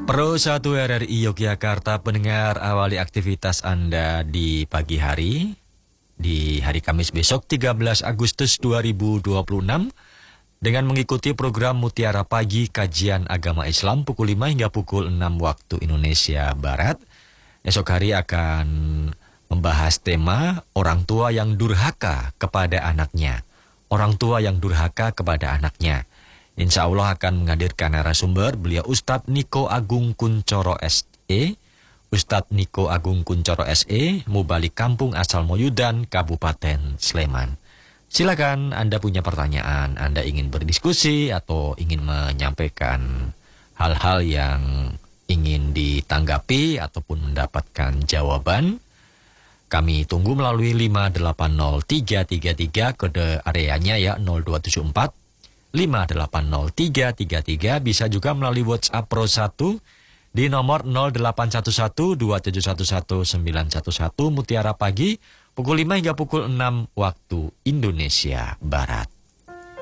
Pro 1 RRI Yogyakarta, pendengar, awali aktivitas Anda di pagi hari, di hari Kamis besok 13 Agustus 2026 dengan mengikuti program Mutiara Pagi Kajian Agama Islam pukul 5 hingga pukul 6 waktu Indonesia Barat. Esok hari akan membahas tema orang tua yang durhaka kepada anaknya. Orang tua yang durhaka kepada anaknya. Insya Allah akan menghadirkan narasumber, beliau Ustadz Niko Agung Kuncoro SE. Ustadz Niko Agung Kuncoro SE, mubalik kampung asal Moyudan, Kabupaten Sleman. Silakan Anda punya pertanyaan, Anda ingin berdiskusi atau ingin menyampaikan hal-hal yang ingin ditanggapi ataupun mendapatkan jawaban. Kami tunggu melalui 580333, kode areanya ya 0274 580333, bisa juga melalui WhatsApp Pro 1 di nomor 081127111911 Mutiara Pagi pukul 5 hingga pukul 6 waktu Indonesia Barat.